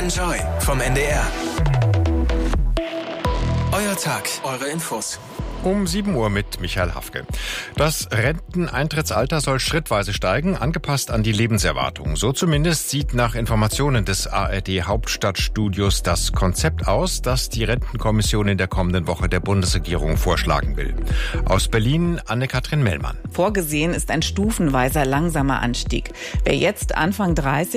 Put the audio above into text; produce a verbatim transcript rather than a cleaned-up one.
Enjoy vom N D R. Euer Tag, eure Infos. Um sieben Uhr mit Michael Hafke. Das Renteneintrittsalter soll schrittweise steigen, angepasst an die Lebenserwartung. So zumindest sieht nach Informationen des A R D-Hauptstadtstudios das Konzept aus, das die Rentenkommission in der kommenden Woche der Bundesregierung vorschlagen will. Aus Berlin Anne-Kathrin Mellmann. Vorgesehen ist ein stufenweiser langsamer Anstieg. Wer jetzt Anfang dreißig